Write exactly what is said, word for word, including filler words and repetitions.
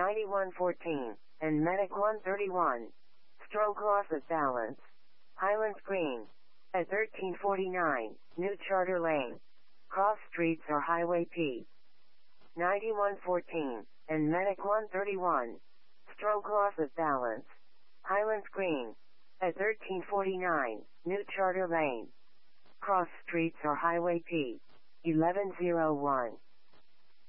ninety-one fourteen, and Medic one thirty-one. Stroke loss of balance. Highlands Green. At thirteen forty-nine, New Charter Lane. Cross streets or Highway P. ninety-one fourteen, and Medic one thirty-one. Stroke loss of balance. Highlands Green. At thirteen forty-nine, New Charter Lane. Cross streets or Highway P. eleven oh one.